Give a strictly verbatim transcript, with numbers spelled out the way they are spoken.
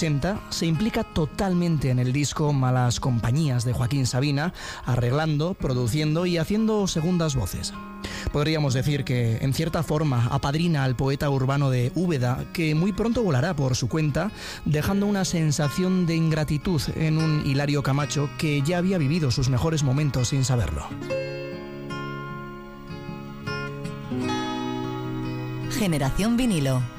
ochenta, se implica totalmente en el disco Malas Compañías de Joaquín Sabina, arreglando, produciendo y haciendo segundas voces. Podríamos decir que, en cierta forma, apadrina al poeta urbano de Úbeda, que muy pronto volará por su cuenta, dejando una sensación de ingratitud en un Hilario Camacho que ya había vivido sus mejores momentos sin saberlo. Generación Vinilo.